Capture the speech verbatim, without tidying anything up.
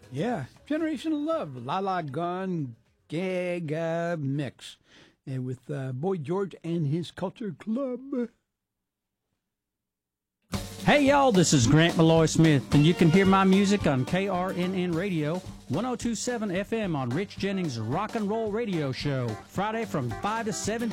Yeah, Generation of Love, La La Gun Gaga Mix, and with uh, Boy George and his Culture Club. Hey y'all, this is Grant Malloy Smith, and you can hear my music on K R N N Radio, one oh two point seven F M on Rich Jennings' Rock and Roll Radio Show, Friday from five to seven